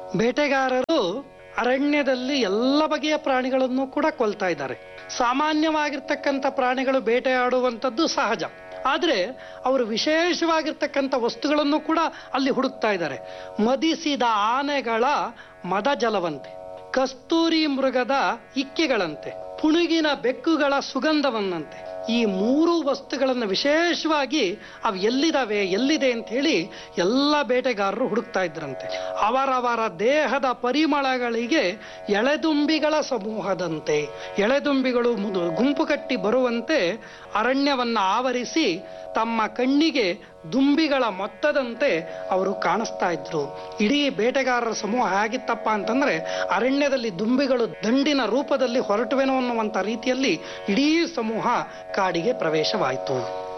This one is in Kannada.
ಬೇಟೆಗಾರರು ಅರಣ್ಯದಲ್ಲಿ ಎಲ್ಲ ಬಗೆಯ ಪ್ರಾಣಿಗಳನ್ನು ಕೂಡ ಕೊಲ್ತಾ ಇದ್ದಾರೆ. ಸಾಮಾನ್ಯವಾಗಿರ್ತಕ್ಕಂಥ ಪ್ರಾಣಿಗಳು ಬೇಟೆಯಾಡುವಂಥದ್ದು ಸಹಜ. ಆದರೆ ಅವರು ವಿಶೇಷವಾಗಿರ್ತಕ್ಕಂಥ ವಸ್ತುಗಳನ್ನು ಕೂಡ ಅಲ್ಲಿ ಹುಡುಕ್ತಾ ಇದ್ದಾರೆ. ಮದಿಸಿದ ಆನೆಗಳ ಮದ ಜಲವಂತೆ, ಕಸ್ತೂರಿ ಮೃಗದ ಇಕ್ಕೆಗಳಂತೆ, ಪುಣುಗಿನ ಬೆಕ್ಕುಗಳ ಸುಗಂಧವನ್ನಂತೆ, ಈ ಮೂರು ವಸ್ತುಗಳನ್ನು ವಿಶೇಷವಾಗಿ ಅವು ಎಲ್ಲಿದೆ ಅಂತ ಹೇಳಿ ಎಲ್ಲ ಬೇಟೆಗಾರರು ಹುಡುಕ್ತಾ ಇದ್ರಂತೆ. ಅವರವರ ದೇಹದ ಪರಿಮಳಗಳಿಗೆ ಎಳೆದುಂಬಿಗಳ ಸಮೂಹದಂತೆ ಎಳೆದುಂಬಿಗಳು ಗುಂಪು ಕಟ್ಟಿ ಬರುವಂತೆ ಅರಣ್ಯವನ್ನ ಆವರಿಸಿ ತಮ್ಮ ಕಣ್ಣಿಗೆ ದುಂಬಿಗಳ ಮೊತ್ತದಂತೆ ಅವರು ಕಾಣಿಸ್ತಾ ಇದ್ರು. ಇಡೀ ಬೇಟೆಗಾರರ ಸಮೂಹ ಹೇಗಿತ್ತಪ್ಪ ಅಂತಂದ್ರೆ, ಅರಣ್ಯದಲ್ಲಿ ದುಂಬಿಗಳು ದಂಡಿನ ರೂಪದಲ್ಲಿ ಹೊರಟುವೆನೋ ಅನ್ನುವಂಥ ರೀತಿಯಲ್ಲಿ ಇಡೀ ಸಮೂಹ ಕಾಡಿಗೆ ಪ್ರವೇಶವಾಯಿತು.